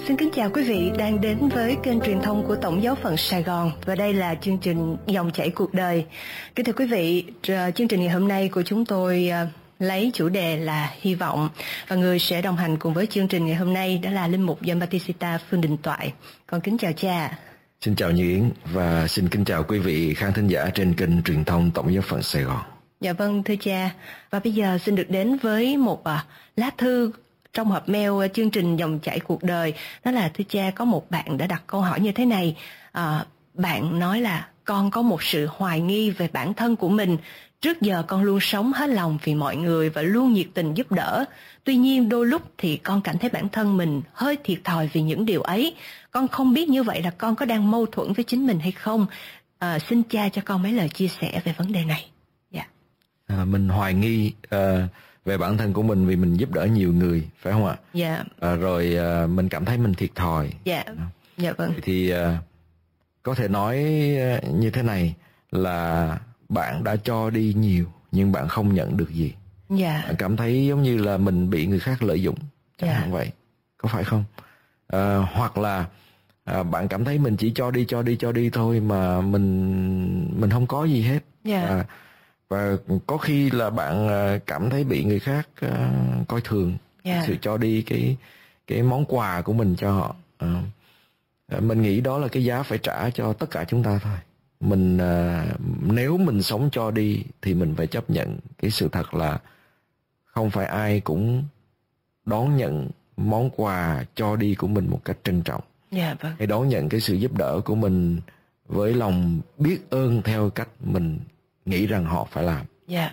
Xin kính chào quý vị đang đến với kênh truyền thông của Tổng giáo phận Sài Gòn, và đây là chương trình Dòng chảy cuộc đời. Kính thưa quý vị, chương trình ngày hôm nay của chúng tôi lấy chủ đề là hy vọng, và người sẽ đồng hành cùng với chương trình ngày hôm nay đó là linh mục Giambattista Phương Đình Toại. Con kính chào cha. Xin chào Như Yến và xin kính chào quý vị khán thính giả trên kênh truyền thông Tổng giáo phận Sài Gòn. Dạ vâng, thưa cha. Và bây giờ xin được đến với một lá thư trong hộp mail chương trình Dòng chảy cuộc đời. Đó là, thưa cha, có một bạn đã đặt câu hỏi như thế này. Bạn nói là con có một sự hoài nghi về bản thân của mình. Trước giờ con luôn sống hết lòng vì mọi người và luôn nhiệt tình giúp đỡ. Tuy nhiên đôi lúc thì con cảm thấy bản thân mình hơi thiệt thòi vì những điều ấy. Con không biết như vậy là con có đang mâu thuẫn với chính mình hay không. Xin cha cho con mấy lời chia sẻ về vấn đề này. Dạ. Mình hoài nghi về bản thân của mình vì mình giúp đỡ nhiều người, phải không ạ? Dạ. Rồi mình cảm thấy mình thiệt thòi. Dạ. Dạ vâng. Thì có thể nói như thế này là bạn đã cho đi nhiều nhưng bạn không nhận được gì. Dạ. Bạn cảm thấy giống như là mình bị người khác lợi dụng, chẳng hạn vậy, có phải không? Hoặc là bạn cảm thấy mình chỉ cho đi thôi mà mình không có gì hết. Dạ. Và có khi là bạn cảm thấy bị người khác coi thường sự cho đi cái món quà của mình cho họ. Mình nghĩ đó là cái giá phải trả cho tất cả chúng ta thôi. Mình nếu mình sống cho đi thì mình phải chấp nhận cái sự thật là không phải ai cũng đón nhận món quà cho đi của mình một cách trân trọng. Dạ vâng. Hay đón nhận cái sự giúp đỡ của mình với lòng biết ơn theo cách mình nghĩ rằng họ phải làm. Dạ.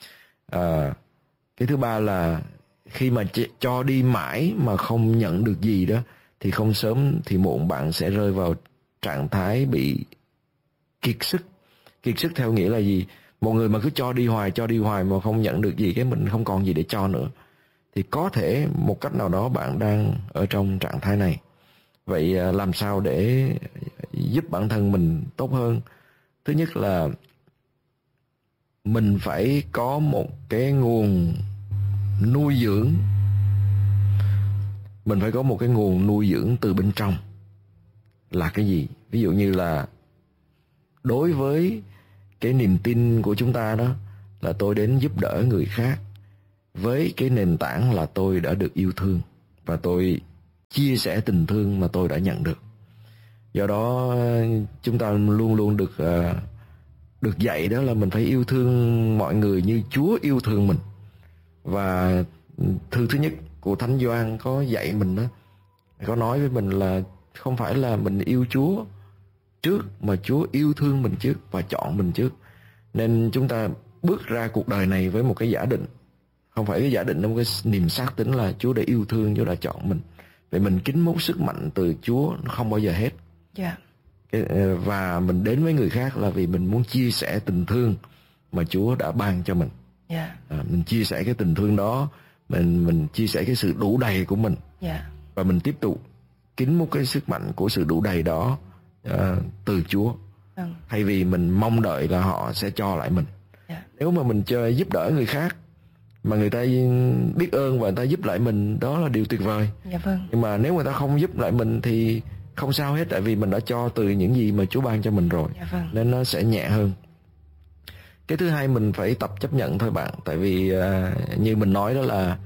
Cái thứ ba là khi mà cho đi mãi mà không nhận được gì đó thì không sớm thì muộn bạn sẽ rơi vào trạng thái bị kiệt sức. Kiệt sức theo nghĩa là gì? Một người mà cứ cho đi hoài mà không nhận được gì, cái mình không còn gì để cho nữa, thì có thể một cách nào đó bạn đang ở trong trạng thái này. Vậy làm sao để giúp bản thân mình tốt hơn? Thứ nhất là mình phải có một cái nguồn nuôi dưỡng. Mình phải có một cái nguồn nuôi dưỡng từ bên trong. Là cái gì? Ví dụ như là đối với cái niềm tin của chúng ta đó là tôi đến giúp đỡ người khác với cái nền tảng là tôi đã được yêu thương và tôi chia sẻ tình thương mà tôi đã nhận được. Do đó chúng ta luôn luôn được dạy đó là mình phải yêu thương mọi người như Chúa yêu thương mình. Và thư thứ nhất của Thánh Gioan có dạy mình đó, có nói với mình là không phải là mình yêu Chúa trước mà Chúa yêu thương mình trước và chọn mình trước. Nên chúng ta bước ra cuộc đời này với một cái giả định, không phải cái giả định, một cái niềm xác tín là Chúa đã yêu thương, Chúa đã chọn mình. Vậy mình kính mến sức mạnh từ Chúa nó không bao giờ hết. Dạ. Và mình đến với người khác là vì mình muốn chia sẻ tình thương mà Chúa đã ban cho mình. Mình chia sẻ cái tình thương đó, mình chia sẻ cái sự đủ đầy của mình. Và mình tiếp tục kính một cái sức mạnh của sự đủ đầy đó từ Chúa. Thay vì mình mong đợi là họ sẽ cho lại mình. Nếu mà mình giúp đỡ người khác mà người ta biết ơn và người ta giúp lại mình, đó là điều tuyệt vời. Nhưng mà nếu người ta không giúp lại mình thì không sao hết, tại vì mình đã cho từ những gì mà Chúa ban cho mình rồi. Nên nó sẽ nhẹ hơn. Cái thứ hai, mình phải tập chấp nhận thôi bạn. Tại vì như mình nói đó là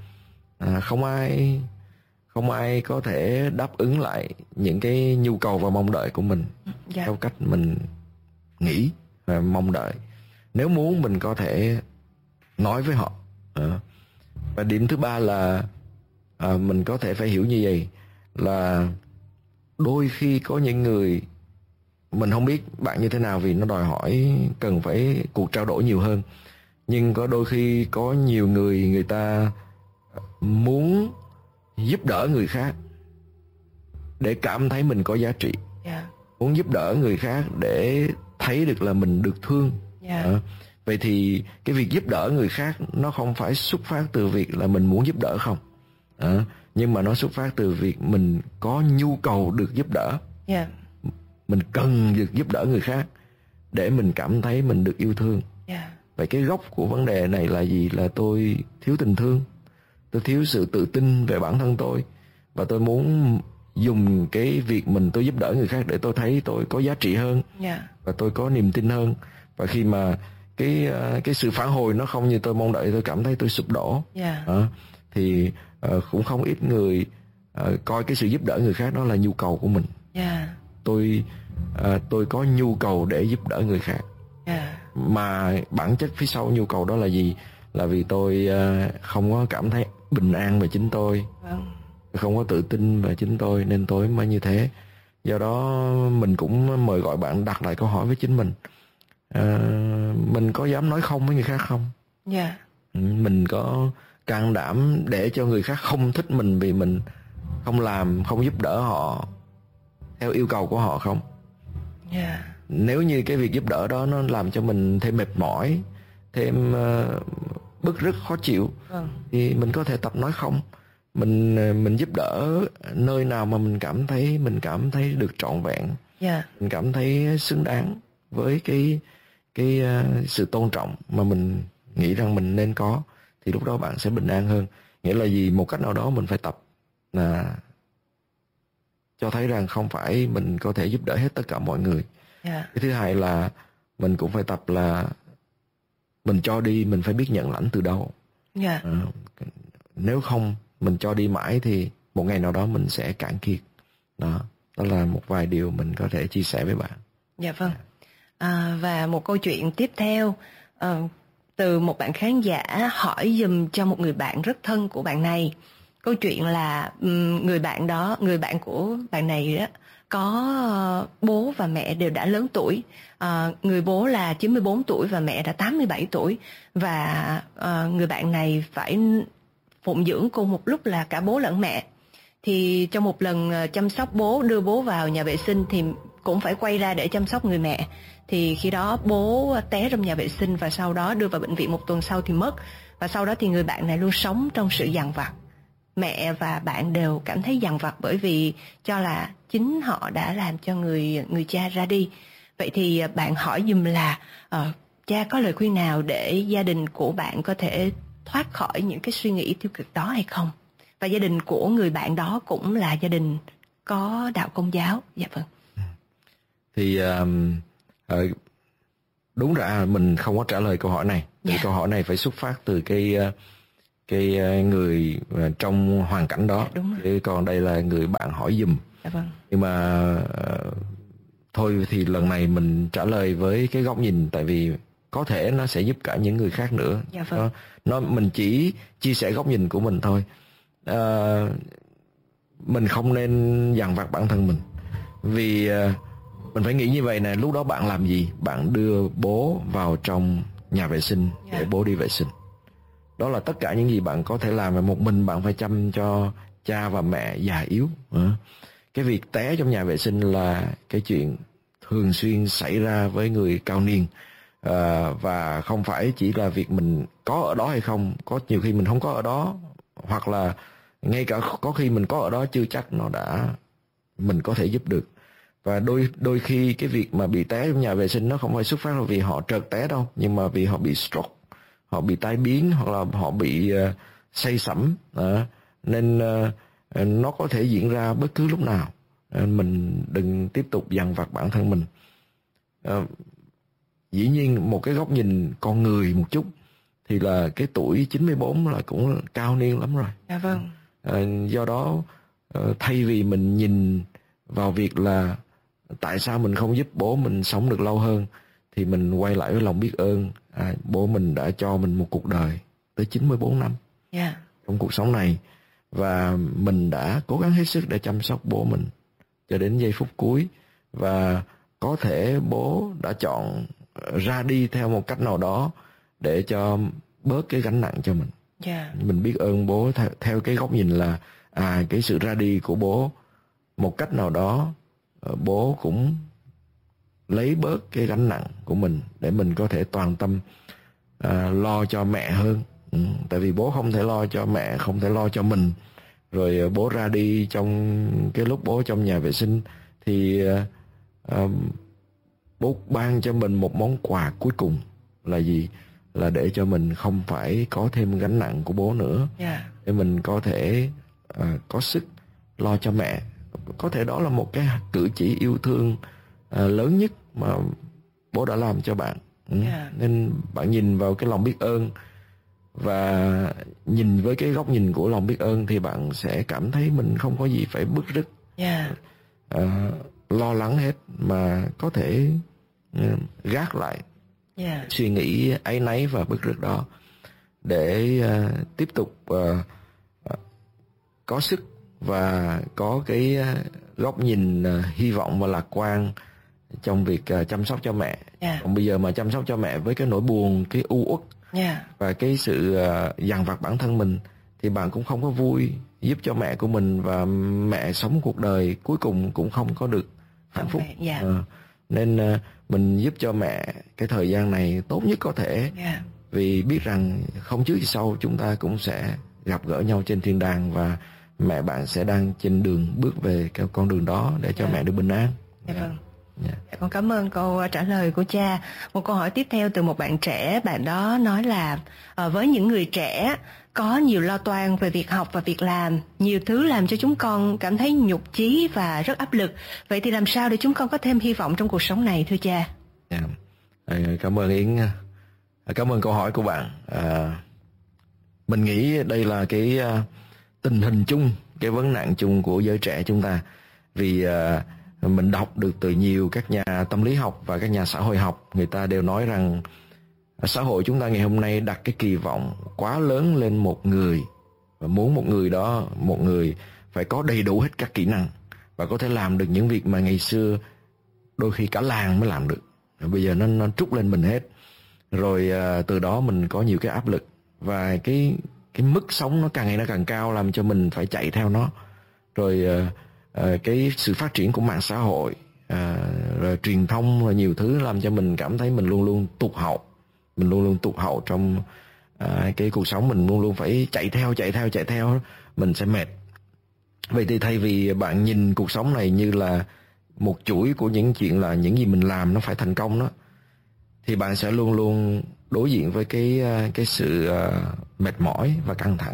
không ai có thể đáp ứng lại những cái nhu cầu và mong đợi của mình theo cách mình nghĩ và mong đợi. Nếu muốn mình có thể nói với họ. Và điểm thứ ba là mình có thể phải hiểu như vậy là đôi khi có những người, mình không biết bạn như thế nào vì nó đòi hỏi cần phải cuộc trao đổi nhiều hơn, nhưng có đôi khi có nhiều người ta muốn giúp đỡ người khác để cảm thấy mình có giá trị. Muốn giúp đỡ người khác để thấy được là mình được thương. Vậy thì cái việc giúp đỡ người khác nó không phải xuất phát từ việc là mình muốn giúp đỡ không, nhưng mà nó xuất phát từ việc mình có nhu cầu được giúp đỡ. Mình cần được giúp đỡ người khác để mình cảm thấy mình được yêu thương. Vậy cái gốc của vấn đề này là gì? Là tôi thiếu tình thương, tôi thiếu sự tự tin về bản thân tôi, và tôi muốn dùng cái việc tôi giúp đỡ người khác để tôi thấy tôi có giá trị hơn, và tôi có niềm tin hơn. Và khi mà cái sự phản hồi nó không như tôi mong đợi, tôi cảm thấy tôi sụp đổ. Thì cũng không ít người coi cái sự giúp đỡ người khác đó là nhu cầu của mình. Tôi có nhu cầu để giúp đỡ người khác. Mà bản chất phía sau nhu cầu đó là gì? Là vì tôi không có cảm thấy bình an về chính tôi, không có tự tin về chính tôi, nên tôi mới như thế. Do đó mình cũng mời gọi bạn đặt lại câu hỏi với chính mình. Mình có dám nói không với người khác không? Mình có can đảm để cho người khác không thích mình vì mình không giúp đỡ họ theo yêu cầu của họ không? Nếu như cái việc giúp đỡ đó nó làm cho mình thêm mệt mỏi, thêm bức rứt khó chịu, thì mình có thể tập nói không. Mình giúp đỡ nơi nào mà mình cảm thấy được trọn vẹn, mình cảm thấy xứng đáng với cái sự tôn trọng mà mình nghĩ rằng mình nên có, thì lúc đó bạn sẽ bình an hơn. Nghĩa là gì? Một cách nào đó mình phải tập là cho thấy rằng không phải mình có thể giúp đỡ hết tất cả mọi người. Cái thứ hai là mình cũng phải tập là mình cho đi, mình phải biết nhận lãnh từ đâu. Nếu không mình cho đi mãi thì một ngày nào đó mình sẽ cạn kiệt. Đó là một vài điều mình có thể chia sẻ với bạn. Và một câu chuyện tiếp theo từ một bạn khán giả hỏi giùm cho một người bạn rất thân của bạn này. Câu chuyện là người bạn của bạn này đó có bố và mẹ đều đã lớn tuổi. Người bố là 94 tuổi và mẹ đã 87 tuổi. Và người bạn này phải phụng dưỡng cùng một lúc là cả bố lẫn mẹ. Thì trong một lần chăm sóc bố, đưa bố vào nhà vệ sinh thì cũng phải quay ra để chăm sóc người mẹ. Thì khi đó bố té trong nhà vệ sinh và sau đó đưa vào bệnh viện, một tuần sau thì mất. Và sau đó thì người bạn này luôn sống trong sự dằn vặt. Mẹ và bạn đều cảm thấy dằn vặt bởi vì cho là chính họ đã làm cho người cha ra đi. Vậy thì bạn hỏi giùm là cha có lời khuyên nào để gia đình của bạn có thể thoát khỏi những cái suy nghĩ tiêu cực đó hay không? Và gia đình của người bạn đó cũng là gia đình có đạo Công giáo. Thì đúng ra mình không có trả lời câu hỏi này. Câu hỏi này phải xuất phát từ cái người trong hoàn cảnh đó. Còn đây là người bạn hỏi giùm. Nhưng mà thôi thì lần này mình trả lời với cái góc nhìn, tại vì có thể nó sẽ giúp cả những người khác nữa. Mình chỉ chia sẻ góc nhìn của mình thôi. Mình không nên dằn vặt bản thân mình, vì mình phải nghĩ như vậy nè. Lúc đó bạn làm gì? Bạn đưa bố vào trong nhà vệ sinh để bố đi vệ sinh. Đó là tất cả những gì bạn có thể làm. Và một mình bạn phải chăm cho cha và mẹ già yếu. Cái việc té trong nhà vệ sinh là cái chuyện thường xuyên xảy ra với người cao niên. Và không phải chỉ là việc mình có ở đó hay không. Có nhiều khi mình không có ở đó, hoặc là ngay cả có khi mình có ở đó chưa chắc mình có thể giúp được. Và đôi khi cái việc mà bị té trong nhà vệ sinh nó không phải xuất phát là vì họ trượt té đâu, nhưng mà vì họ bị stroke, họ bị tai biến, hoặc là họ bị say sẩm. Nên nó có thể diễn ra bất cứ lúc nào. Mình đừng tiếp tục dằn vặt bản thân mình. Dĩ nhiên một cái góc nhìn con người một chút thì là cái tuổi 94 là cũng cao niên lắm rồi. Do đó thay vì mình nhìn vào việc là tại sao mình không giúp bố mình sống được lâu hơn, thì mình quay lại với lòng biết ơn. Bố mình đã cho mình một cuộc đời tới 94 năm trong cuộc sống này, và mình đã cố gắng hết sức để chăm sóc bố mình cho đến giây phút cuối. Và có thể bố đã chọn ra đi theo một cách nào đó để cho bớt cái gánh nặng cho mình. Mình biết ơn bố theo cái góc nhìn là cái sự ra đi của bố một cách nào đó, bố cũng lấy bớt cái gánh nặng của mình để mình có thể toàn tâm lo cho mẹ hơn. Tại vì bố không thể lo cho mẹ, không thể lo cho mình. Rồi bố ra đi trong cái lúc bố trong nhà vệ sinh thì bố ban cho mình một món quà cuối cùng là gì? Là để cho mình không phải có thêm gánh nặng của bố nữa. Để mình có thể có sức lo cho mẹ. có thể đó là một cái cử chỉ yêu thương lớn nhất mà bố đã làm cho bạn. Nên bạn nhìn vào cái lòng biết ơn, và nhìn với cái góc nhìn của lòng biết ơn thì bạn sẽ cảm thấy mình không có gì phải bứt rứt, lo lắng hết, mà có thể gác lại suy nghĩ áy náy và bứt rứt đó để tiếp tục có sức và có cái góc nhìn hy vọng và lạc quan trong việc chăm sóc cho mẹ. Còn bây giờ mà chăm sóc cho mẹ với cái nỗi buồn, cái u uất và cái sự dằn vặt bản thân mình thì bạn cũng không có vui giúp cho mẹ của mình, và mẹ sống cuộc đời cuối cùng cũng không có được hạnh phúc. Nên mình giúp cho mẹ cái thời gian này tốt nhất có thể, vì biết rằng không trước thì sau chúng ta cũng sẽ gặp gỡ nhau trên thiên đàng, và mẹ bạn sẽ đang trên đường bước về cái con đường đó để cho mẹ được bình an. Con cảm ơn câu trả lời của cha. Một câu hỏi tiếp theo từ một bạn trẻ. Bạn đó nói là với những người trẻ có nhiều lo toan về việc học và việc làm, nhiều thứ làm cho chúng con cảm thấy nhục chí và rất áp lực. Vậy thì làm sao để chúng con có thêm hy vọng trong cuộc sống này, thưa cha? Cảm ơn Yến. Cảm ơn câu hỏi của bạn. Mình nghĩ đây là cái tình hình chung, cái vấn nạn chung của giới trẻ chúng ta. Vì mình đọc được từ nhiều các nhà tâm lý học và các nhà xã hội học, người ta đều nói rằng xã hội chúng ta ngày hôm nay đặt cái kỳ vọng quá lớn lên một người, và muốn một người phải có đầy đủ hết các kỹ năng và có thể làm được những việc mà ngày xưa đôi khi cả làng mới làm được. Bây giờ nó trút lên mình hết. Rồi từ đó mình có nhiều cái áp lực, và cái mức sống nó càng ngày nó càng cao, làm cho mình phải chạy theo nó. Rồi cái sự phát triển của mạng xã hội, rồi truyền thông, rồi nhiều thứ làm cho mình cảm thấy mình luôn luôn tụt hậu. Mình luôn luôn tụt hậu trong cái cuộc sống, mình luôn luôn phải chạy theo, mình sẽ mệt. Vậy thì thay vì bạn nhìn cuộc sống này như là một chuỗi của những chuyện là những gì mình làm nó phải thành công đó, thì bạn sẽ luôn luôn đối diện với cái sự mệt mỏi và căng thẳng.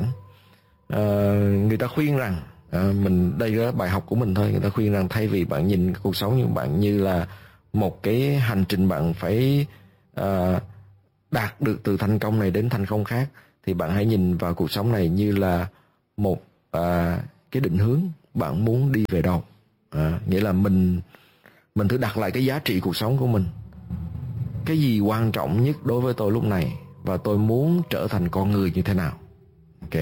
Người ta khuyên rằng đây là bài học của mình thôi. Người ta khuyên rằng thay vì bạn nhìn cuộc sống của bạn như là một cái hành trình bạn phải đạt được từ thành công này đến thành công khác, thì bạn hãy nhìn vào cuộc sống này như là một cái định hướng bạn muốn đi về đâu. Nghĩa là mình thử đặt lại cái giá trị cuộc sống của mình. Cái gì quan trọng nhất đối với tôi lúc này, và tôi muốn trở thành con người như thế nào? Ok.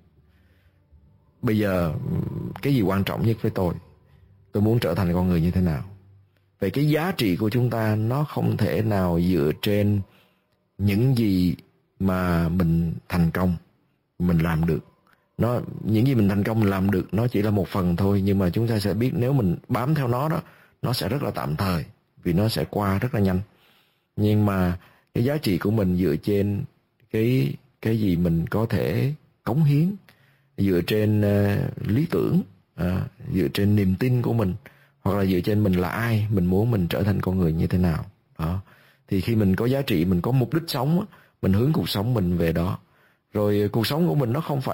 Bây giờ cái gì quan trọng nhất với tôi muốn trở thành con người như thế nào? Vậy cái giá trị của chúng ta nó không thể nào dựa trên những gì mà mình thành công mình làm được. Những gì mình thành công mình làm được nó chỉ là một phần thôi, nhưng mà chúng ta sẽ biết nếu mình bám theo nó đó, nó sẽ rất là tạm thời, vì nó sẽ qua rất là nhanh. Nhưng mà cái giá trị của mình dựa trên cái gì mình có thể cống hiến, dựa trên lý tưởng, dựa trên niềm tin của mình, hoặc là dựa trên mình là ai, mình muốn mình trở thành con người như thế nào đó. Thì khi mình có giá trị, mình có mục đích sống, mình hướng cuộc sống mình về đó. Rồi cuộc sống của mình nó không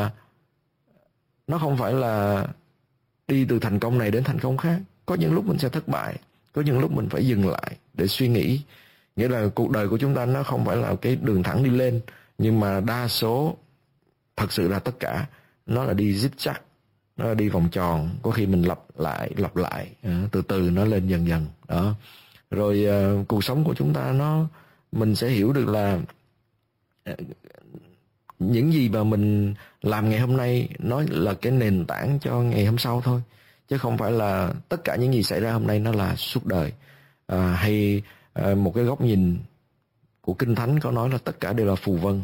phải là đi từ thành công này đến thành công khác. Có những lúc mình sẽ thất bại, có những lúc mình phải dừng lại để suy nghĩ. Nghĩa là cuộc đời của chúng ta nó không phải là cái đường thẳng đi lên, nhưng mà đa số, thật sự là tất cả, nó là đi zigzag, nó là đi vòng tròn. Có khi mình lặp lại, từ từ nó lên dần dần đó. Rồi cuộc sống của chúng ta mình sẽ hiểu được là những gì mà mình làm ngày hôm nay nó là cái nền tảng cho ngày hôm sau thôi, chứ không phải là tất cả những gì xảy ra hôm nay nó là suốt đời. Hay một cái góc nhìn của Kinh Thánh có nói là tất cả đều là phù vân.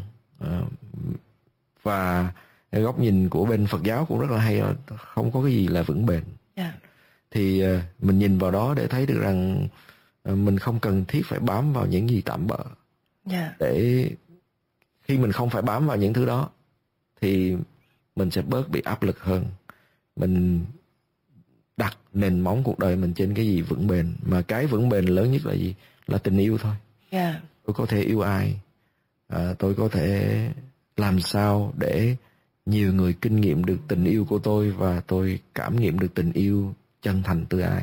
Và cái góc nhìn của bên Phật giáo cũng rất là hay, không có cái gì là vững bền. Thì mình nhìn vào đó để thấy được rằng mình không cần thiết phải bám vào những gì tạm bợ. Để khi mình không phải bám vào những thứ đó thì mình sẽ bớt bị áp lực hơn. Mình đặt nền móng cuộc đời mình trên cái gì vững bền. Mà cái vững bền lớn nhất là gì? Là tình yêu thôi. Tôi có thể yêu ai, tôi có thể làm sao để nhiều người kinh nghiệm được tình yêu của tôi, và tôi cảm nghiệm được tình yêu chân thành từ ai.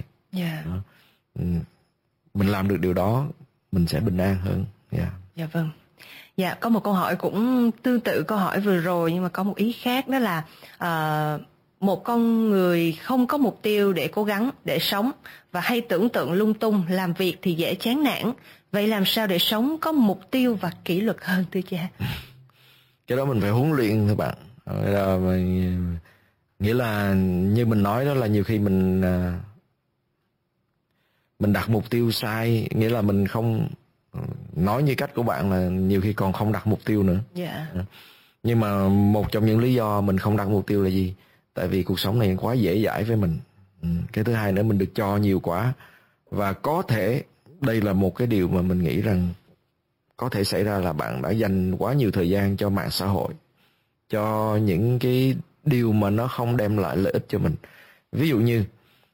Mình làm được điều đó, mình sẽ bình an hơn. Dạ vâng. Dạ, có một câu hỏi cũng tương tự câu hỏi vừa rồi nhưng mà có một ý khác, đó là một con người không có mục tiêu để cố gắng, để sống và hay tưởng tượng lung tung, làm việc thì dễ chán nản. Vậy làm sao để sống có mục tiêu và kỷ luật hơn thưa cha? Cái đó mình phải huấn luyện thưa bạn. Nghĩa là như mình nói đó, là nhiều khi mình đặt mục tiêu sai, nghĩa là mình không nói như cách của bạn là nhiều khi còn không đặt mục tiêu nữa. Nhưng mà một trong những lý do mình không đặt mục tiêu là gì? Tại vì cuộc sống này quá dễ dãi với mình. Cái thứ hai nữa, mình được cho nhiều quá. Và có thể đây là một cái điều mà mình nghĩ rằng có thể xảy ra là bạn đã dành quá nhiều thời gian cho mạng xã hội, cho những cái điều mà nó không đem lại lợi ích cho mình. Ví dụ như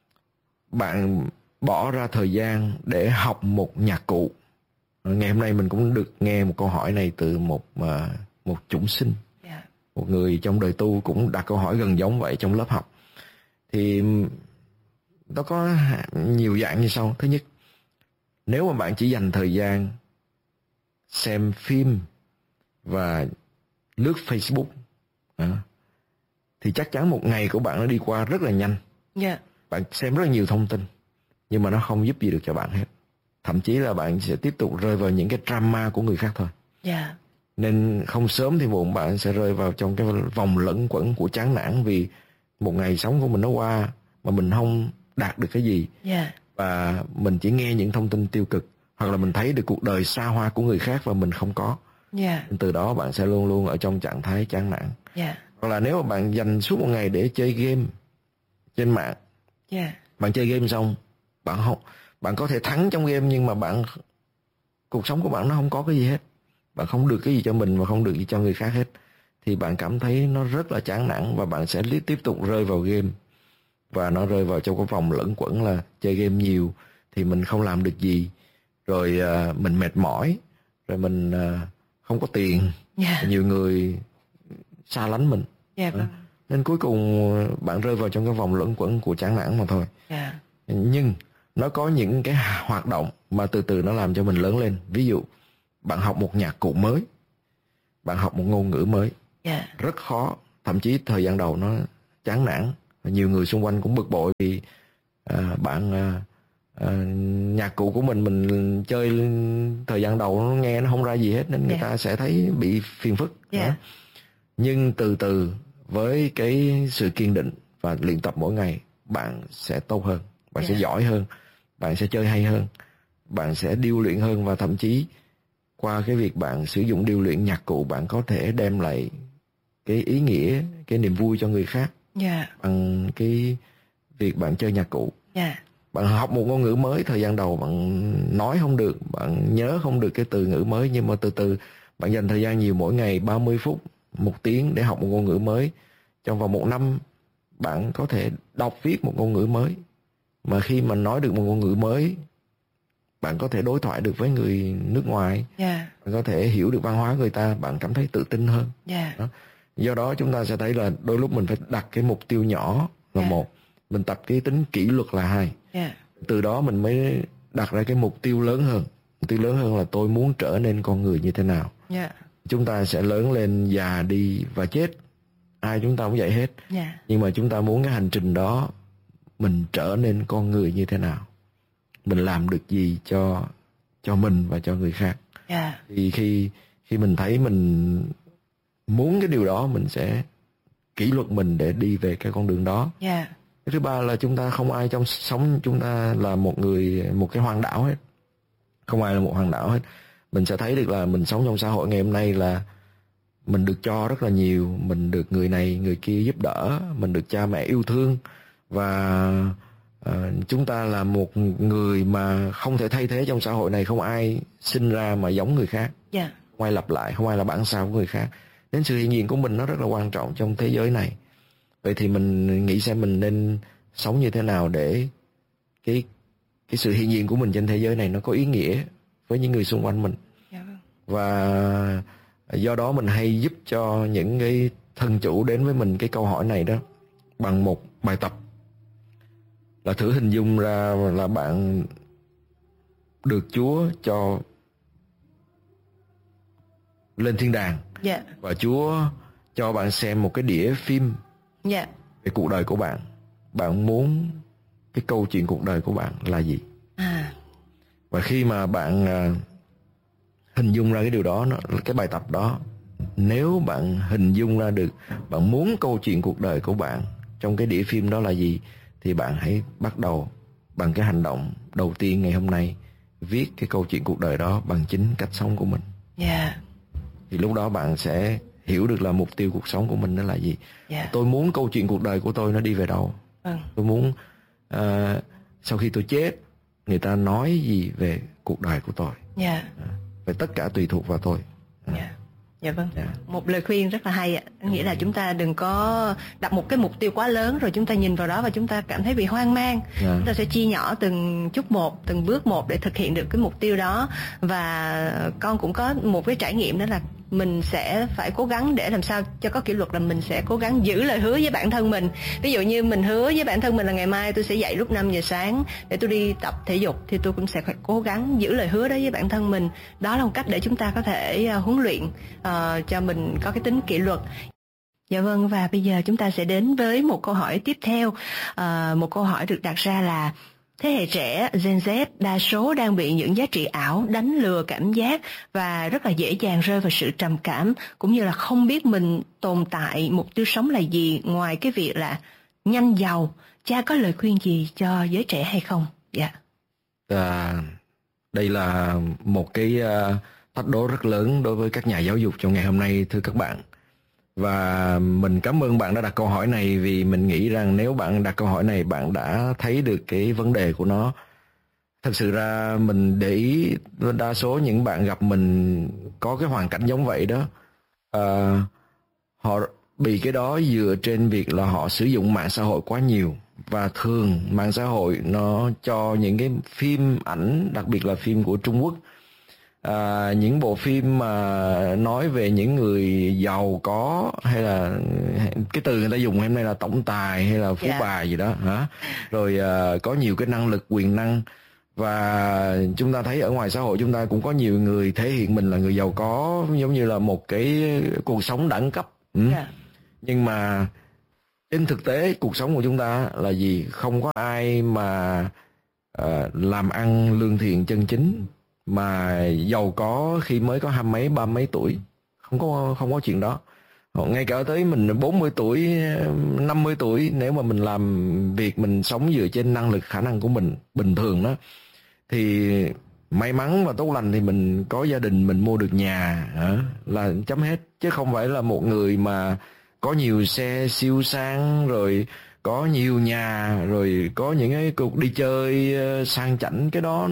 bạn bỏ ra thời gian để học một nhạc cụ. Ngày hôm nay mình cũng được nghe một câu hỏi này từ một chúng sinh, một người trong đời tu cũng đặt câu hỏi gần giống vậy trong lớp học. Thì nó có nhiều dạng như sau. Thứ nhất, nếu mà bạn chỉ dành thời gian xem phim và lướt Facebook thì chắc chắn một ngày của bạn nó đi qua rất là nhanh. Bạn xem rất là nhiều thông tin nhưng mà nó không giúp gì được cho bạn hết. Thậm chí là bạn sẽ tiếp tục rơi vào những cái drama của người khác thôi. Nên không sớm thì muộn bạn sẽ rơi vào trong cái vòng lẫn quẩn của chán nản, vì một ngày sống của mình nó qua mà mình không đạt được cái gì. Và mình chỉ nghe những thông tin tiêu cực, hoặc là mình thấy được cuộc đời xa hoa của người khác và mình không có. Từ đó bạn sẽ luôn luôn ở trong trạng thái chán nản. Hoặc là nếu mà bạn dành suốt một ngày để chơi game trên mạng, bạn chơi game xong bạn có thể thắng trong game nhưng mà cuộc sống của bạn nó không có cái gì hết. Bạn không được cái gì cho mình và không được gì cho người khác hết. Thì bạn cảm thấy nó rất là chán nản và bạn sẽ tiếp tục rơi vào game. Và nó rơi vào trong cái vòng lẫn quẩn là chơi game nhiều thì mình không làm được gì. Rồi mình mệt mỏi. Rồi mình không có tiền. Nhiều người xa lánh mình. Nên cuối cùng bạn rơi vào trong cái vòng lẫn quẩn của chán nản mà thôi. Nhưng nó có những cái hoạt động mà từ từ nó làm cho mình lớn lên. Ví dụ bạn học một nhạc cụ mới, bạn học một ngôn ngữ mới, rất khó. Thậm chí thời gian đầu nó chán nản. Nhiều người xung quanh cũng bực bội vì nhạc cụ của mình chơi thời gian đầu nó nghe nó không ra gì hết, nên người ta sẽ thấy bị phiền phức. Nhưng từ từ với cái sự kiên định và luyện tập mỗi ngày, bạn sẽ tốt hơn, bạn sẽ giỏi hơn, bạn sẽ chơi hay hơn, bạn sẽ điêu luyện hơn. Và thậm chí qua cái việc bạn sử dụng điêu luyện nhạc cụ, bạn có thể đem lại cái ý nghĩa, cái niềm vui cho người khác bằng cái việc bạn chơi nhạc cụ. Bạn học một ngôn ngữ mới, thời gian đầu bạn nói không được, bạn nhớ không được cái từ ngữ mới, nhưng mà từ từ bạn dành thời gian nhiều, mỗi ngày 30 phút, 1 tiếng để học một ngôn ngữ mới. Trong vòng 1 năm bạn có thể đọc viết một ngôn ngữ mới. Mà khi mà nói được một ngôn ngữ mới, bạn có thể đối thoại được với người nước ngoài, bạn có thể hiểu được văn hóa người ta, bạn cảm thấy tự tin hơn. Đó. Do đó chúng ta sẽ thấy là đôi lúc mình phải đặt cái mục tiêu nhỏ là một, mình tập cái tính kỷ luật là hai. Từ đó mình mới đặt ra cái mục tiêu lớn hơn. Mục tiêu lớn hơn là tôi muốn trở nên con người như thế nào. Chúng ta sẽ lớn lên, già đi và chết. Ai chúng ta cũng vậy hết. Nhưng mà chúng ta muốn cái hành trình đó mình trở nên con người như thế nào, mình làm được gì cho mình và cho người khác. Thì khi mình thấy mình muốn cái điều đó, mình sẽ kỷ luật mình để đi về cái con đường đó. Cái thứ ba là chúng ta không ai trong sống chúng ta là một cái hoàng đảo hết. Không ai là một hoàng đảo hết. Mình sẽ thấy được là mình sống trong xã hội ngày hôm nay là mình được cho rất là nhiều, mình được người này người kia giúp đỡ, mình được cha mẹ yêu thương, và chúng ta là một người mà không thể thay thế trong xã hội này. Không ai sinh ra mà giống người khác, không ai lặp lại, không ai là bản sao của người khác. Nên sự hiện diện của mình nó rất là quan trọng trong thế giới này. Vậy thì mình nghĩ xem mình nên sống như thế nào để cái sự hiện diện của mình trên thế giới này nó có ý nghĩa với những người xung quanh mình. Và do đó mình hay giúp cho những cái thân chủ đến với mình cái câu hỏi này đó bằng một bài tập. là thử hình dung ra là bạn được Chúa cho lên thiên đàng. Dạ. Và Chúa cho bạn xem một cái đĩa phim Dạ. về cuộc đời của bạn. Bạn muốn cái câu chuyện cuộc đời của bạn là gì? Và khi mà bạn hình dung ra cái điều đó, cái bài tập đó, nếu bạn hình dung ra được bạn muốn câu chuyện cuộc đời của bạn trong cái đĩa phim đó là gì, thì bạn hãy bắt đầu bằng cái hành động đầu tiên ngày hôm nay, viết cái câu chuyện cuộc đời đó bằng chính cách sống của mình. Yeah. Thì lúc đó bạn sẽ hiểu được là mục tiêu cuộc sống của mình đó là gì. Yeah. Tôi muốn câu chuyện cuộc đời của tôi nó đi về đâu. Tôi muốn sau khi tôi chết, người ta nói gì về cuộc đời của tôi. Và tất cả tùy thuộc vào tôi. Dạ vâng. Một lời khuyên rất là hay ạ. Nghĩa là chúng ta đừng có đặt một cái mục tiêu quá lớn rồi chúng ta nhìn vào đó và chúng ta cảm thấy bị hoang mang. Chúng ta sẽ chia nhỏ từng chút một, từng bước một để thực hiện được cái mục tiêu đó. Và con cũng có một cái trải nghiệm đó là mình sẽ phải cố gắng để làm sao cho có kỷ luật, là mình sẽ cố gắng giữ lời hứa với bản thân mình. Ví dụ như mình hứa với bản thân mình là ngày mai tôi sẽ dậy lúc 5 giờ sáng để tôi đi tập thể dục, thì tôi cũng sẽ phải cố gắng giữ lời hứa đó với bản thân mình. Đó là một cách để chúng ta có thể huấn luyện cho mình có cái tính kỷ luật. Dạ vâng, và bây giờ chúng ta sẽ đến với một câu hỏi tiếp theo. Một câu hỏi được đặt ra là thế hệ trẻ Gen Z đa số đang bị những giá trị ảo đánh lừa cảm giác và rất là dễ dàng rơi vào sự trầm cảm, cũng như là không biết mình tồn tại, mục tiêu sống là gì ngoài cái việc là nhanh giàu. Cha có lời khuyên gì cho giới trẻ hay không? Dạ. Đây là một cái thách đố rất lớn đối với các nhà giáo dục trong ngày hôm nay, thưa các bạn. Và mình cảm ơn bạn đã đặt câu hỏi này, vì mình nghĩ rằng nếu bạn đặt câu hỏi này, bạn đã thấy được cái vấn đề của nó. Thật sự ra mình để ý đa số những bạn gặp mình có cái hoàn cảnh giống vậy đó. Họ bị cái đó dựa trên việc là họ sử dụng mạng xã hội quá nhiều. Và thường mạng xã hội nó cho những cái phim ảnh, đặc biệt là phim của Trung Quốc, những bộ phim mà nói về những người giàu có, hay là cái từ người ta dùng hôm nay là tổng tài hay là phú bà gì đó hả, rồi có nhiều cái năng lực, quyền năng. Và chúng ta thấy ở ngoài xã hội chúng ta cũng có nhiều người thể hiện mình là người giàu có, giống như là một cái cuộc sống đẳng cấp. Nhưng mà trên thực tế cuộc sống của chúng ta là gì? Không có ai mà làm ăn lương thiện chân chính mà giàu có khi mới có 20 mấy 30 mấy tuổi. Không có chuyện đó. Ngay cả tới mình 40 tuổi, 50 tuổi, nếu mà mình làm việc, mình sống dựa trên năng lực, khả năng của mình bình thường đó, thì may mắn và tốt lành thì mình có gia đình, mình mua được nhà là chấm hết. Chứ không phải là một người mà có nhiều xe siêu sang, rồi có nhiều nhà, rồi có những cái cuộc đi chơi sang chảnh. Cái đó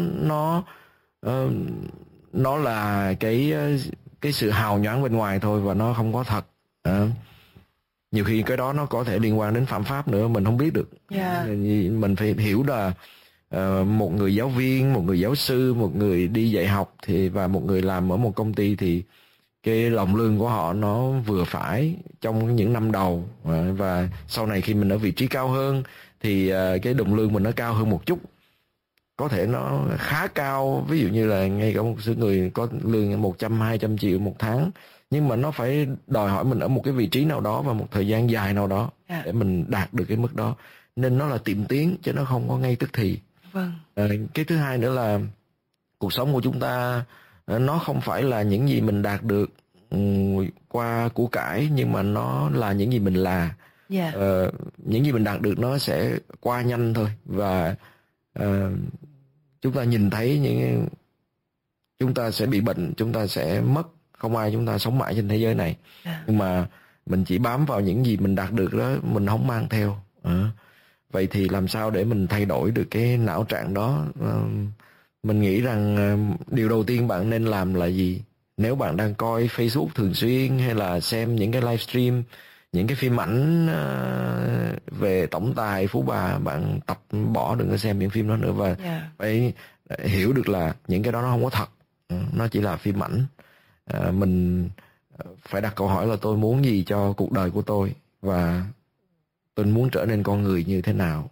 nó là cái sự hào nhoáng bên ngoài thôi, và nó không có thật. Nhiều khi cái đó nó có thể liên quan đến phạm pháp nữa, mình không biết được. Mình phải hiểu là một người giáo viên, một người giáo sư, một người đi dạy học và một người làm ở một công ty, thì cái đồng lương của họ nó vừa phải trong những năm đầu, và sau này khi mình ở vị trí cao hơn thì cái đồng lương mình nó cao hơn một chút, có thể nó khá cao. Ví dụ như là ngay cả một số người có lương 100-200 triệu một tháng, nhưng mà nó phải đòi hỏi mình ở một cái vị trí nào đó và một thời gian dài nào đó để mình đạt được cái mức đó. Nên nó là tiệm tiến chứ nó không có ngay tức thì. Cái thứ hai nữa là cuộc sống của chúng ta nó không phải là những gì mình đạt được qua của cải, nhưng mà nó là những gì mình là. Những gì mình đạt được nó sẽ qua nhanh thôi, và chúng ta nhìn thấy chúng ta sẽ bị bệnh, chúng ta sẽ mất, không ai chúng ta sống mãi trên thế giới này. Nhưng mà mình chỉ bám vào những gì mình đạt được đó, mình không mang theo. Vậy thì làm sao để mình thay đổi được cái não trạng đó? Mình nghĩ rằng điều đầu tiên bạn nên làm là gì? Nếu bạn đang coi Facebook thường xuyên, hay là xem những cái livestream, những cái phim ảnh về tổng tài, phú bà, bạn tập bỏ, đừng có xem những phim đó nữa. Và phải hiểu được là những cái đó nó không có thật, nó chỉ là phim ảnh. Mình phải đặt câu hỏi là tôi muốn gì cho cuộc đời của tôi, và tôi muốn trở nên con người như thế nào.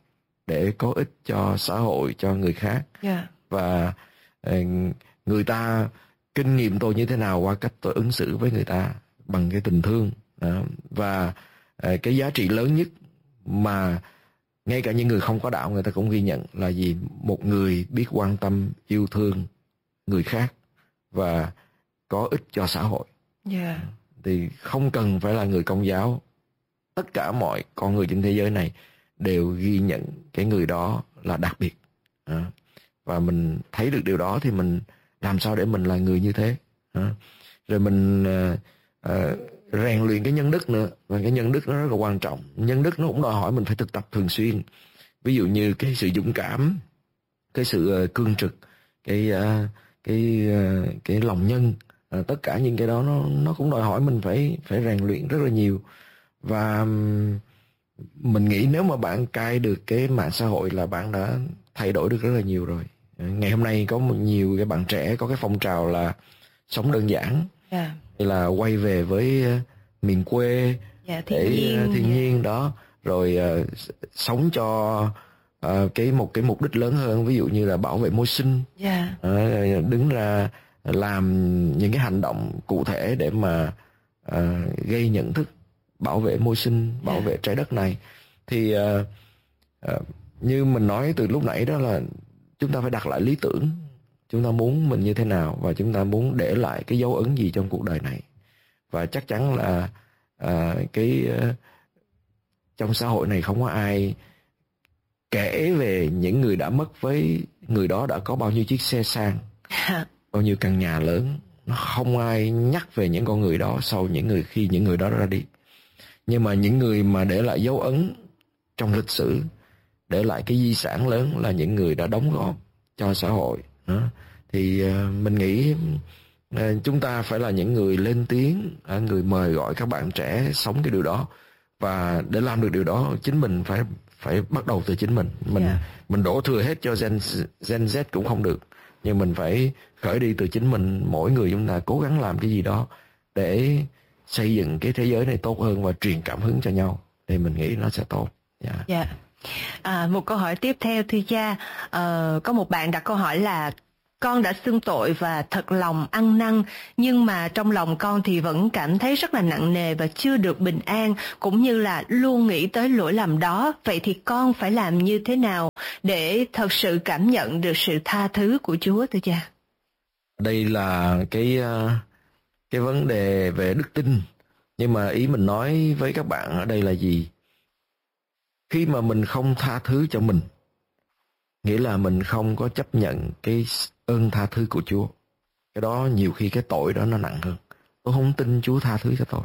để có ích cho xã hội, cho người khác. Và người ta kinh nghiệm tôi như thế nào qua cách tôi ứng xử với người ta bằng cái tình thương. Và cái giá trị lớn nhất mà ngay cả những người không có đạo người ta cũng ghi nhận là gì? Một người biết quan tâm, yêu thương người khác và có ích cho xã hội. Thì không cần phải là người Công giáo, tất cả mọi con người trên thế giới này đều ghi nhận cái người đó là đặc biệt. Và mình thấy được điều đó thì mình làm sao để mình là người như thế. Rồi mình rèn luyện cái nhân đức nữa. Và cái nhân đức nó rất là quan trọng. Nhân đức nó cũng đòi hỏi mình phải thực tập thường xuyên. Ví dụ như cái sự dũng cảm, cái sự cương trực, cái lòng nhân, tất cả những cái đó nó cũng đòi hỏi mình phải rèn luyện rất là nhiều. Và mình nghĩ nếu mà bạn cai được cái mạng xã hội là bạn đã thay đổi được rất là nhiều rồi. Ngày hôm nay có nhiều cái bạn trẻ có cái phong trào là sống đơn giản, hay là quay về với miền quê, thiên nhiên đó, rồi sống cho một cái mục đích lớn hơn, ví dụ như là bảo vệ môi sinh, đứng ra làm những cái hành động cụ thể để mà gây nhận thức bảo vệ môi sinh, bảo vệ trái đất này. Thì như mình nói từ lúc nãy đó là chúng ta phải đặt lại lý tưởng, chúng ta muốn mình như thế nào và chúng ta muốn để lại cái dấu ấn gì trong cuộc đời này. Và chắc chắn là trong xã hội này không có ai kể về những người đã mất với người đó đã có bao nhiêu chiếc xe sang, bao nhiêu căn nhà lớn. Nó không ai nhắc về những con người đó sau khi những người đó ra đi. Nhưng mà những người mà để lại dấu ấn trong lịch sử, để lại cái di sản lớn là những người đã đóng góp cho xã hội. Thì mình nghĩ chúng ta phải là những người lên tiếng, người mời gọi các bạn trẻ sống cái điều đó. Và để làm được điều đó, chính mình phải bắt đầu từ chính mình. Mình đổ thừa hết cho Gen Z cũng không được, nhưng mình phải khởi đi từ chính mình. Mỗi người chúng ta cố gắng làm cái gì đó để xây dựng cái thế giới này tốt hơn và truyền cảm hứng cho nhau, thì mình nghĩ nó sẽ tốt. Một câu hỏi tiếp theo thưa cha. Có một bạn đặt câu hỏi là: con đã xưng tội và thật lòng ăn năn, nhưng mà trong lòng con thì vẫn cảm thấy rất là nặng nề và chưa được bình an, cũng như là luôn nghĩ tới lỗi lầm đó. Vậy thì con phải làm như thế nào để thật sự cảm nhận được sự tha thứ của Chúa thưa cha? Đây là cái vấn đề về đức tin. Nhưng mà ý mình nói với các bạn ở đây là gì? Khi mà mình không tha thứ cho mình, nghĩa là mình không có chấp nhận cái ơn tha thứ của Chúa. Cái đó nhiều khi cái tội đó nó nặng hơn. Tôi không tin Chúa tha thứ cho tôi.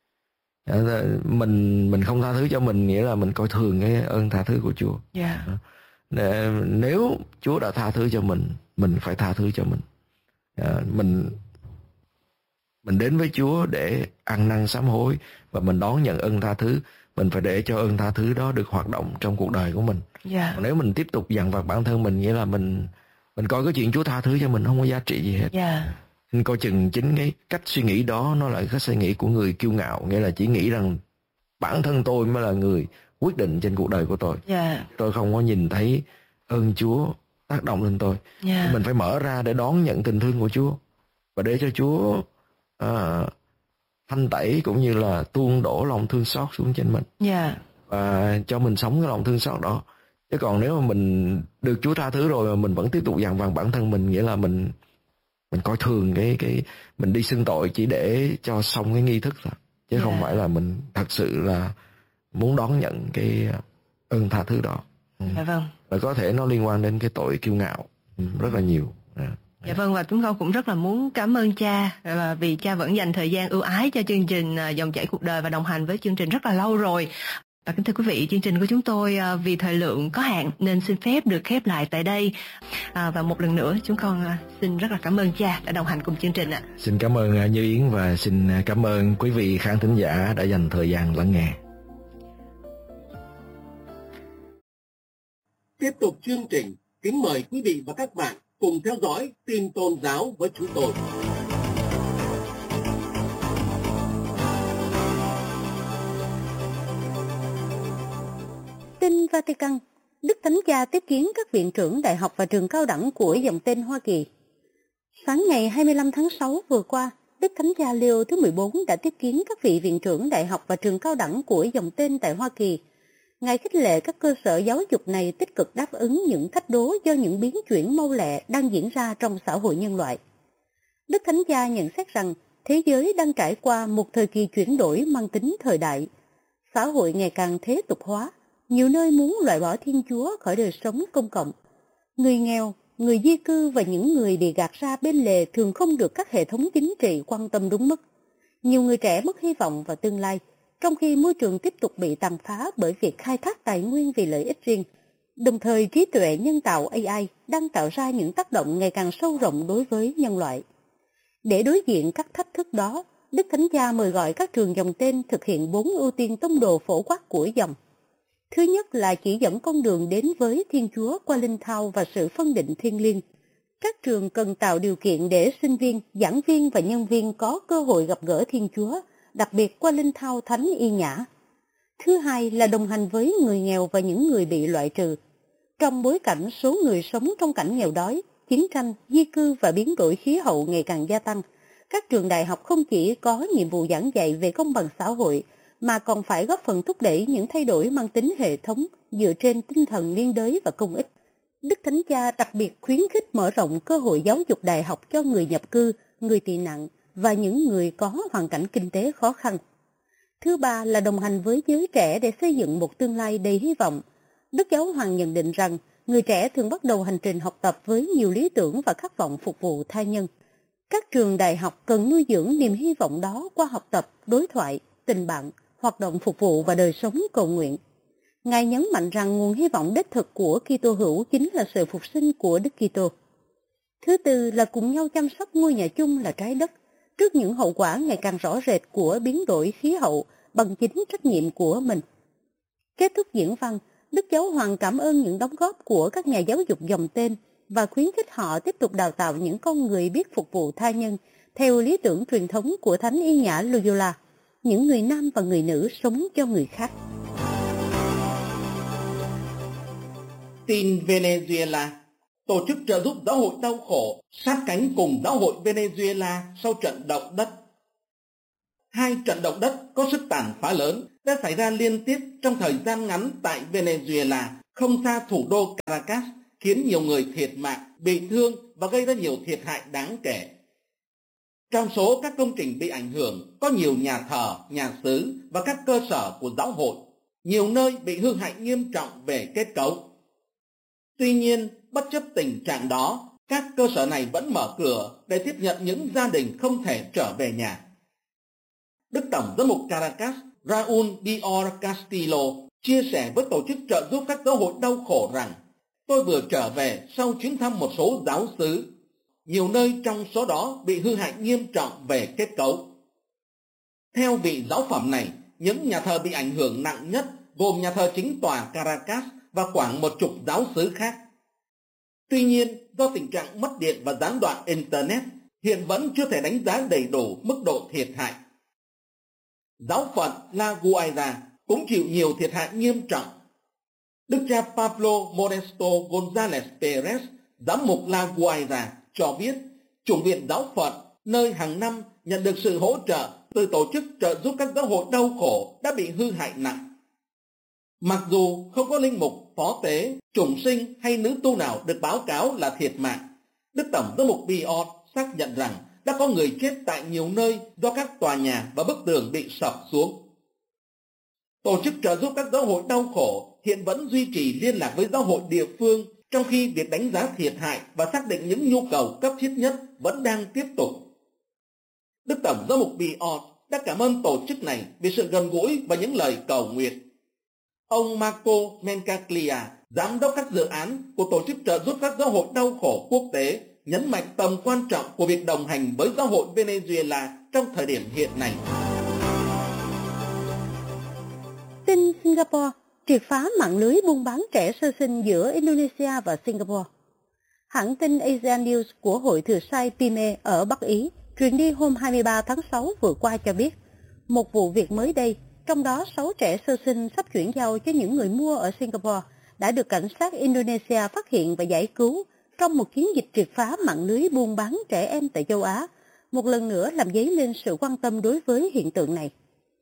Mình không tha thứ cho mình nghĩa là mình coi thường cái ơn tha thứ của Chúa. Nếu Chúa đã tha thứ cho mình phải tha thứ cho mình. Mình đến với Chúa để ăn năn sám hối và mình đón nhận ơn tha thứ. Mình phải để cho ơn tha thứ đó được hoạt động trong cuộc đời của mình. Còn nếu mình tiếp tục dằn vặt bản thân mình, nghĩa là mình coi cái chuyện Chúa tha thứ cho mình không có giá trị gì hết. Nên coi chừng chính cái cách suy nghĩ đó nó là cái suy nghĩ của người kiêu ngạo, nghĩa là chỉ nghĩ rằng bản thân tôi mới là người quyết định trên cuộc đời của tôi. Tôi không có nhìn thấy ơn Chúa tác động lên tôi. Mình phải mở ra để đón nhận tình thương của Chúa và để cho Chúa thanh tẩy cũng như là tuôn đổ lòng thương xót xuống trên mình. Và cho mình sống cái lòng thương xót đó. Chứ còn nếu mà mình được Chúa tha thứ rồi mà mình vẫn tiếp tục dằn vặt bản thân mình, nghĩa là mình coi thường cái mình đi xưng tội chỉ để cho xong cái nghi thức thôi, chứ không phải là mình thật sự là muốn đón nhận cái ơn tha thứ đó. Và có thể nó liên quan đến cái tội kiêu ngạo rất là nhiều. Và chúng con cũng rất là muốn cảm ơn cha vì cha vẫn dành thời gian ưu ái cho chương trình Dòng chảy cuộc đời và đồng hành với chương trình rất là lâu rồi. Và kính thưa quý vị, chương trình của chúng tôi vì thời lượng có hạn nên xin phép được khép lại tại đây. Và một lần nữa chúng con xin rất là cảm ơn cha đã đồng hành cùng chương trình ạ. Xin cảm ơn Như Yến và xin cảm ơn quý vị khán thính giả đã dành thời gian lắng nghe. Tiếp tục chương trình, kính mời quý vị và các bạn cùng theo dõi tin tôn giáo với chúng tôi. Tin Vatican. Đức Thánh Cha tiếp kiến các viện trưởng đại học và trường cao đẳng của dòng tên Hoa Kỳ. Sáng ngày 25 tháng 6 vừa qua, Đức Thánh Cha Leo thứ 14 đã tiếp kiến các vị viện trưởng đại học và trường cao đẳng của dòng tên tại Hoa Kỳ. Ngài khích lệ các cơ sở giáo dục này tích cực đáp ứng những thách đố do những biến chuyển mau lẹ đang diễn ra trong xã hội nhân loại. Đức Thánh Cha nhận xét rằng thế giới đang trải qua một thời kỳ chuyển đổi mang tính thời đại. Xã hội ngày càng thế tục hóa, nhiều nơi muốn loại bỏ Thiên Chúa khỏi đời sống công cộng. Người nghèo, người di cư và những người bị gạt ra bên lề thường không được các hệ thống chính trị quan tâm đúng mức. Nhiều người trẻ mất hy vọng vào tương lai, trong khi môi trường tiếp tục bị tàn phá bởi việc khai thác tài nguyên vì lợi ích riêng. Đồng thời, trí tuệ nhân tạo AI đang tạo ra những tác động ngày càng sâu rộng đối với nhân loại. Để đối diện các thách thức đó, Đức Thánh Cha mời gọi các trường dòng tên thực hiện 4 ưu tiên tông đồ phổ quát của dòng. Thứ nhất là chỉ dẫn con đường đến với Thiên Chúa qua linh thao và sự phân định thiêng liêng. Các trường cần tạo điều kiện để sinh viên, giảng viên và nhân viên có cơ hội gặp gỡ Thiên Chúa, đặc biệt qua linh thao thánh y nhã. Thứ hai là đồng hành với người nghèo và những người bị loại trừ. Trong bối cảnh số người sống trong cảnh nghèo đói, chiến tranh, di cư và biến đổi khí hậu ngày càng gia tăng, các trường đại học không chỉ có nhiệm vụ giảng dạy về công bằng xã hội, mà còn phải góp phần thúc đẩy những thay đổi mang tính hệ thống dựa trên tinh thần liên đới và công ích. Đức Thánh Cha đặc biệt khuyến khích mở rộng cơ hội giáo dục đại học cho người nhập cư, người tị nạn và những người có hoàn cảnh kinh tế khó khăn. Thứ ba là đồng hành với giới trẻ để xây dựng một tương lai đầy hy vọng. Đức Giáo Hoàng nhận định rằng người trẻ thường bắt đầu hành trình học tập với nhiều lý tưởng và khát vọng phục vụ tha nhân. Các trường đại học cần nuôi dưỡng niềm hy vọng đó qua học tập, đối thoại, tình bạn, hoạt động phục vụ và đời sống cầu nguyện. Ngài nhấn mạnh rằng nguồn hy vọng đích thực của Kitô hữu chính là sự phục sinh của Đức Kitô. Thứ tư là cùng nhau chăm sóc ngôi nhà chung là trái đất trước những hậu quả ngày càng rõ rệt của biến đổi khí hậu bằng chính trách nhiệm của mình. Kết thúc diễn văn, Đức Giáo Hoàng cảm ơn những đóng góp của các nhà giáo dục dòng tên và khuyến khích họ tiếp tục đào tạo những con người biết phục vụ tha nhân theo lý tưởng truyền thống của Thánh Y Nhã Loyola, những người nam và người nữ sống cho người khác. Tin Venezuela. Tổ chức trợ giúp giáo hội đau khổ sát cánh cùng giáo hội Venezuela sau trận động đất. Hai trận động đất có sức tàn phá lớn đã xảy ra liên tiếp trong thời gian ngắn tại Venezuela, không xa thủ đô Caracas, khiến nhiều người thiệt mạng, bị thương và gây ra nhiều thiệt hại đáng kể. Trong số các công trình bị ảnh hưởng có nhiều nhà thờ, nhà xứ và các cơ sở của giáo hội. Nhiều nơi bị hư hại nghiêm trọng về kết cấu. Tuy nhiên, bất chấp tình trạng đó, các cơ sở này vẫn mở cửa để tiếp nhận những gia đình không thể trở về nhà. Đức Tổng giám mục Caracas Raúl Dior Castillo chia sẻ với tổ chức trợ giúp các giáo hội đau khổ rằng: tôi vừa trở về sau chuyến thăm một số giáo xứ. Nhiều nơi trong số đó bị hư hại nghiêm trọng về kết cấu. Theo vị giáo phẩm này, những nhà thờ bị ảnh hưởng nặng nhất gồm nhà thờ chính tòa Caracas và khoảng 10 giáo xứ khác. Tuy nhiên, do tình trạng mất điện và gián đoạn Internet, hiện vẫn chưa thể đánh giá đầy đủ mức độ thiệt hại. Giáo phận La Guaira cũng chịu nhiều thiệt hại nghiêm trọng. Đức cha Pablo Modesto González Pérez, giám mục La Guaira, cho biết chủng viện giáo phận, nơi hàng năm nhận được sự hỗ trợ từ tổ chức trợ giúp các giáo hội đau khổ, đã bị hư hại nặng. Mặc dù không có linh mục, phó tế, chủng sinh hay nữ tu nào được báo cáo là thiệt mạng, Đức Tổng giám mục Biot xác nhận rằng đã có người chết tại nhiều nơi do các tòa nhà và bức tường bị sập xuống. Tổ chức trợ giúp các giáo hội đau khổ hiện vẫn duy trì liên lạc với giáo hội địa phương, trong khi việc đánh giá thiệt hại và xác định những nhu cầu cấp thiết nhất vẫn đang tiếp tục. Đức Tổng giám mục Biot đã cảm ơn tổ chức này vì sự gần gũi và những lời cầu nguyện. Ông Marco Mencaglia, giám đốc các dự án của tổ chức trợ giúp các giáo hội đau khổ quốc tế, nhấn mạnh tầm quan trọng của việc đồng hành với giáo hội Venezuela trong thời điểm hiện nay. Tin Singapore triệt phá mạng lưới buôn bán trẻ sơ sinh giữa Indonesia và Singapore. Hãng tin Asia News của Hội Thừa Sai Pime ở Bắc Ý truyền đi hôm 23 tháng 6 vừa qua cho biết, một vụ việc mới đây, trong đó 6 trẻ sơ sinh sắp chuyển giao cho những người mua ở Singapore, đã được cảnh sát Indonesia phát hiện và giải cứu trong một chiến dịch triệt phá mạng lưới buôn bán trẻ em tại châu Á, một lần nữa làm dấy lên sự quan tâm đối với hiện tượng này.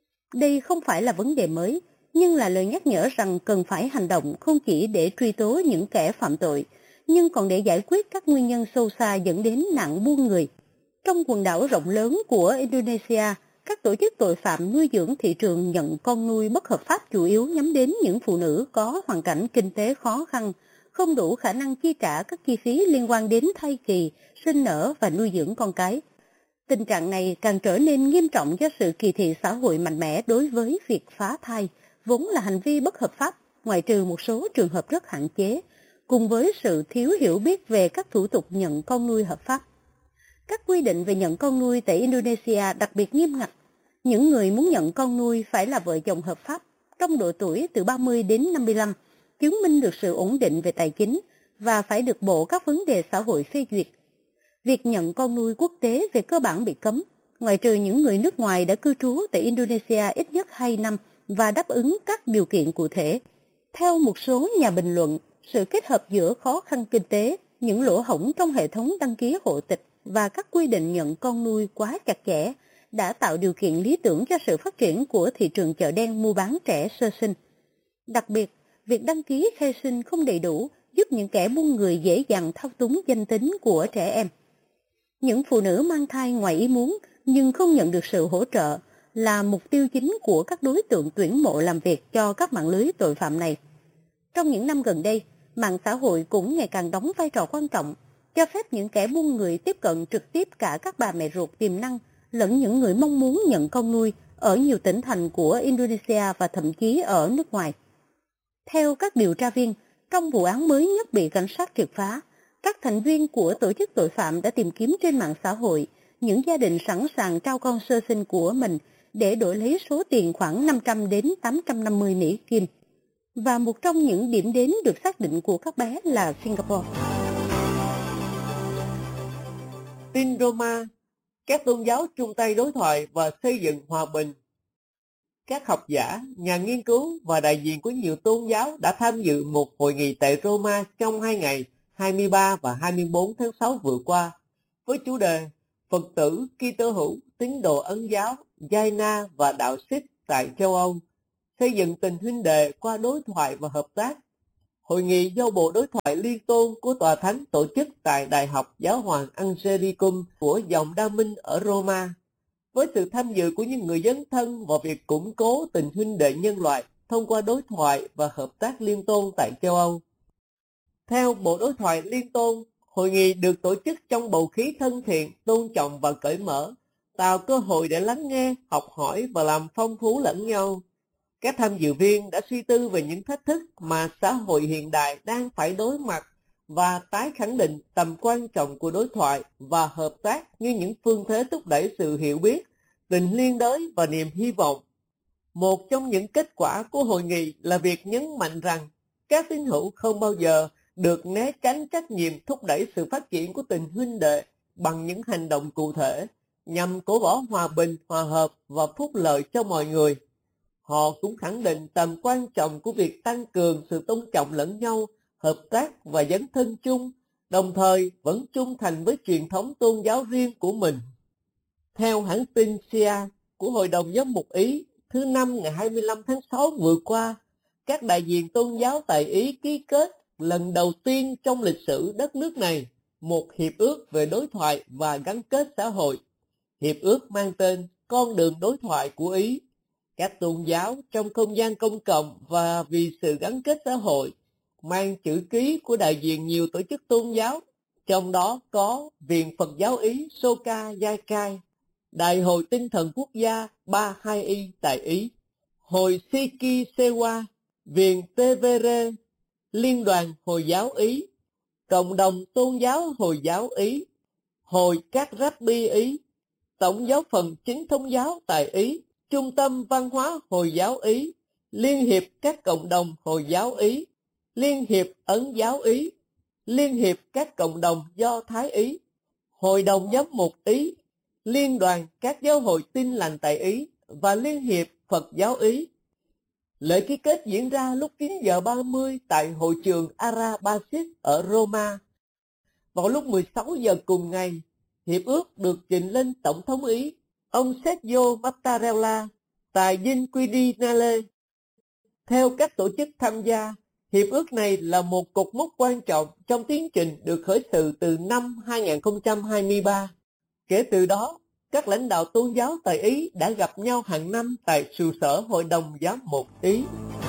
Đây không phải là vấn đề mới, nhưng là lời nhắc nhở rằng cần phải hành động không chỉ để truy tố những kẻ phạm tội, nhưng còn để giải quyết các nguyên nhân sâu xa dẫn đến nạn buôn người. Trong quần đảo rộng lớn của Indonesia, các tổ chức tội phạm nuôi dưỡng thị trường nhận con nuôi bất hợp pháp chủ yếu nhắm đến những phụ nữ có hoàn cảnh kinh tế khó khăn, không đủ khả năng chi trả các chi phí liên quan đến thai kỳ, sinh nở và nuôi dưỡng con cái. Tình trạng này càng trở nên nghiêm trọng do sự kỳ thị xã hội mạnh mẽ đối với việc phá thai, vốn là hành vi bất hợp pháp, ngoại trừ một số trường hợp rất hạn chế, cùng với sự thiếu hiểu biết về các thủ tục nhận con nuôi hợp pháp. Các quy định về nhận con nuôi tại Indonesia đặc biệt nghiêm ngặt. Những người muốn nhận con nuôi phải là vợ chồng hợp pháp, trong độ tuổi từ 30 đến 55, chứng minh được sự ổn định về tài chính và phải được Bộ các vấn đề xã hội phê duyệt. Việc nhận con nuôi quốc tế về cơ bản bị cấm, ngoại trừ những người nước ngoài đã cư trú tại Indonesia ít nhất 2 năm và đáp ứng các điều kiện cụ thể. Theo một số nhà bình luận, sự kết hợp giữa khó khăn kinh tế, những lỗ hổng trong hệ thống đăng ký hộ tịch và các quy định nhận con nuôi quá chặt chẽ đã tạo điều kiện lý tưởng cho sự phát triển của thị trường chợ đen mua bán trẻ sơ sinh. Đặc biệt, việc đăng ký khai sinh không đầy đủ giúp những kẻ buôn người dễ dàng thao túng danh tính của trẻ em. Những phụ nữ mang thai ngoài ý muốn nhưng không nhận được sự hỗ trợ là mục tiêu chính của các đối tượng tuyển mộ làm việc cho các mạng lưới tội phạm này. Trong những năm gần đây, mạng xã hội cũng ngày càng đóng vai trò quan trọng, cho phép những kẻ buôn người tiếp cận trực tiếp cả các bà mẹ ruột tiềm năng lẫn những người mong muốn nhận con nuôi ở nhiều tỉnh thành của Indonesia và thậm chí ở nước ngoài. Theo các điều tra viên, trong vụ án mới nhất bị cảnh sát triệt phá, các thành viên của tổ chức tội phạm đã tìm kiếm trên mạng xã hội những gia đình sẵn sàng trao con sơ sinh của mình để đổi lấy số tiền khoảng 500 đến 850 Mỹ Kim. Và một trong những điểm đến được xác định của các bé là Singapore. Tin Roma, các tôn giáo chung tay đối thoại và xây dựng hòa bình. Các học giả, nhà nghiên cứu và đại diện của nhiều tôn giáo đã tham dự một hội nghị tại Roma trong 2 ngày 23 và 24 tháng 6 vừa qua, với chủ đề Phật tử, Kitô hữu, tín đồ Ấn giáo, Jaina và đạo Sikh tại châu Âu, xây dựng tình huynh đệ qua đối thoại và hợp tác. Hội nghị do Bộ Đối thoại Liên tôn của Tòa Thánh tổ chức tại Đại học Giáo hoàng Angelicum của dòng Đa Minh ở Roma, với sự tham dự của những người dấn thân vào việc củng cố tình huynh đệ nhân loại thông qua đối thoại và hợp tác liên tôn tại châu Âu. Theo Bộ Đối thoại Liên tôn, hội nghị được tổ chức trong bầu khí thân thiện, tôn trọng và cởi mở, tạo cơ hội để lắng nghe, học hỏi và làm phong phú lẫn nhau. Các tham dự viên đã suy tư về những thách thức mà xã hội hiện đại đang phải đối mặt và tái khẳng định tầm quan trọng của đối thoại và hợp tác như những phương thế thúc đẩy sự hiểu biết, tình liên đới và niềm hy vọng. Một trong những kết quả của hội nghị là việc nhấn mạnh rằng các tín hữu không bao giờ được né tránh trách nhiệm thúc đẩy sự phát triển của tình huynh đệ bằng những hành động cụ thể nhằm cổ võ hòa bình, hòa hợp và phúc lợi cho mọi người. Họ cũng khẳng định tầm quan trọng của việc tăng cường sự tôn trọng lẫn nhau, hợp tác và dấn thân chung, đồng thời vẫn trung thành với truyền thống tôn giáo riêng của mình. Theo hãng tin SIA của Hội đồng Giám mục Ý, thứ Năm ngày 25 tháng 6 vừa qua, các đại diện tôn giáo tại Ý ký kết lần đầu tiên trong lịch sử đất nước này một hiệp ước về đối thoại và gắn kết xã hội. Hiệp ước mang tên Con đường đối thoại của Ý. Các tôn giáo trong không gian công cộng và vì sự gắn kết xã hội mang chữ ký của đại diện nhiều tổ chức tôn giáo, trong đó có Viện Phật giáo Ý Soka Gakkai, Đại hội Tinh thần Quốc gia Bahai tại Ý, Hội Sikhi Sewa, Viện Tevere, Liên đoàn Hồi giáo Ý, Cộng đồng Tôn giáo Hồi giáo Ý, Hội các Rabbi Ý, Tổng giáo phận Chính thống giáo tại Ý, Trung tâm Văn hóa Hồi giáo Ý, Liên hiệp các cộng đồng Hồi giáo Ý, Liên hiệp Ấn giáo Ý, Liên hiệp các cộng đồng Do Thái Ý, Hội đồng Giám mục Ý, Liên đoàn các giáo hội Tin lành tại Ý và Liên hiệp Phật giáo Ý. Lễ ký kết diễn ra lúc 9 giờ 30 tại hội trường Arabasis ở Roma. Vào lúc 16 giờ cùng ngày, hiệp ước được trình lên Tổng thống Ý, ông Sergio Mattarella, tại dinh Quirinale. Theo các tổ chức tham gia, hiệp ước này là một cột mốc quan trọng trong tiến trình được khởi sự từ năm 2023. Kể từ đó, các lãnh đạo tôn giáo tại Ý đã gặp nhau hàng năm tại trụ sở Hội đồng Giám mục Ý.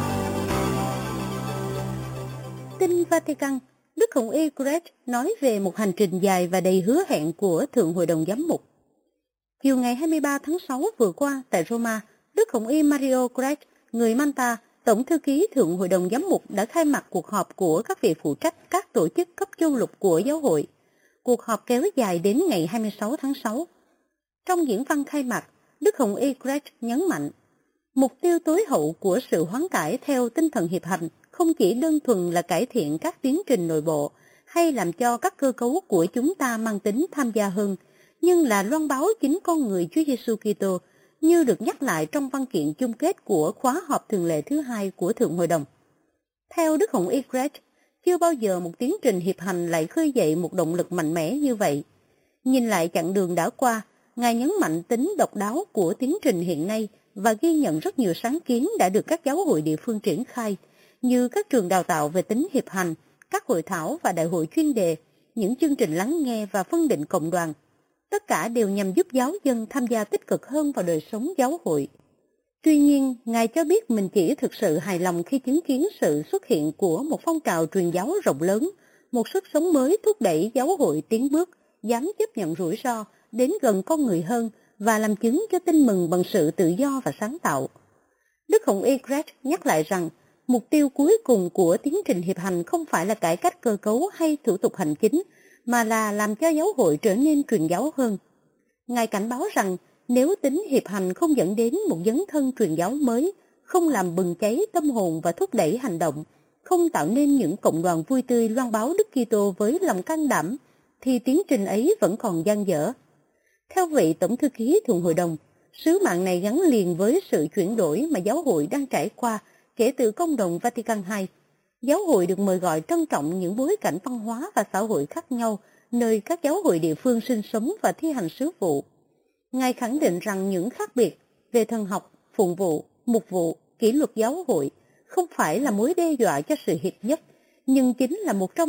Tin Vatican, Đức Hồng Y Greg nói về một hành trình dài và đầy hứa hẹn của Thượng Hội đồng Giám mục. Chiều ngày 23 tháng 6 vừa qua tại Roma, Đức Hồng Y Mario Greg, người Malta, Tổng thư ký Thượng Hội đồng Giám mục đã khai mạc cuộc họp của các vị phụ trách các tổ chức cấp châu lục của giáo hội. Cuộc họp kéo dài đến ngày 26 tháng 6. Trong diễn văn khai mạc, Đức Hồng Y Greg nhấn mạnh, mục tiêu tối hậu của sự hoán cải theo tinh thần hiệp hành không chỉ đơn thuần là cải thiện các tiến trình nội bộ hay làm cho các cơ cấu của chúng ta mang tính tham gia hơn, nhưng là loan báo chính con người Chúa Giêsu Kitô, như được nhắc lại trong văn kiện chung kết của khóa họp thường lệ thứ 2 của Thượng Hội đồng. Theo Đức Hồng Y Greg, chưa bao giờ một tiến trình hiệp hành lại khơi dậy một động lực mạnh mẽ như vậy. Nhìn lại chặng đường đã qua, Ngài nhấn mạnh tính độc đáo của tiến trình hiện nay và ghi nhận rất nhiều sáng kiến đã được các giáo hội địa phương triển khai, như các trường đào tạo về tính hiệp hành, các hội thảo và đại hội chuyên đề, những chương trình lắng nghe và phân định cộng đoàn. Tất cả đều nhằm giúp giáo dân tham gia tích cực hơn vào đời sống giáo hội. Tuy nhiên, Ngài cho biết mình chỉ thực sự hài lòng khi chứng kiến sự xuất hiện của một phong trào truyền giáo rộng lớn, một sức sống mới thúc đẩy giáo hội tiến bước, dám chấp nhận rủi ro, đến gần con người hơn và làm chứng cho tin mừng bằng sự tự do và sáng tạo. Đức Hồng Y Greg nhắc lại rằng, mục tiêu cuối cùng của tiến trình hiệp hành không phải là cải cách cơ cấu hay thủ tục hành chính, mà là làm cho giáo hội trở nên truyền giáo hơn. Ngài cảnh báo rằng, nếu tính hiệp hành không dẫn đến một dấn thân truyền giáo mới, không làm bừng cháy tâm hồn và thúc đẩy hành động, không tạo nên những cộng đoàn vui tươi loan báo Đức Kitô với lòng can đảm, thì tiến trình ấy vẫn còn dang dở. Theo vị Tổng thư ký Thượng Hội đồng, sứ mạng này gắn liền với sự chuyển đổi mà giáo hội đang trải qua kể từ công đồng Vatican II. Giáo hội được mời gọi trân trọng những bối cảnh văn hóa và xã hội khác nhau nơi các giáo hội địa phương sinh sống và thi hành sứ vụ. Ngài khẳng định rằng những khác biệt về thần học, phụng vụ, mục vụ, kỷ luật giáo hội không phải là mối đe dọa cho sự hiệp nhất, nhưng chính là một trong